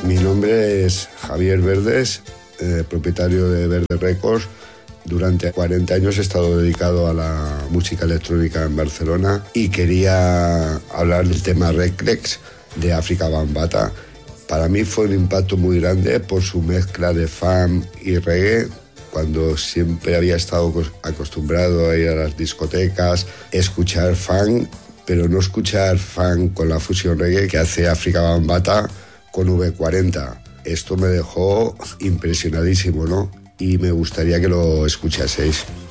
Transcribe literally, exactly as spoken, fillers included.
Mi nombre es Javier Verdes, eh, propietario de Verde Records. Durante cuarenta años he estado dedicado a la música electrónica en Barcelona y quería hablar del tema Reclex de Afrika Bambaataa. Para mí fue un impacto muy grande por su mezcla de funk y reggae, cuando siempre había estado acostumbrado a ir a las discotecas, escuchar funk, pero no escuchar funk con la fusión reggae que hace Afrika Bambaataa con V cuarenta. Esto me dejó impresionadísimo, ¿no? Y me gustaría que lo escuchaseis.